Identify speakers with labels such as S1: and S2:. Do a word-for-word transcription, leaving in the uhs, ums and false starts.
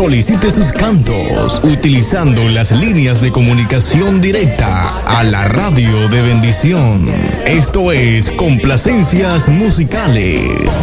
S1: Solicite sus cantos utilizando las líneas de comunicación directa a la radio de bendición. Esto es Complacencias Musicales.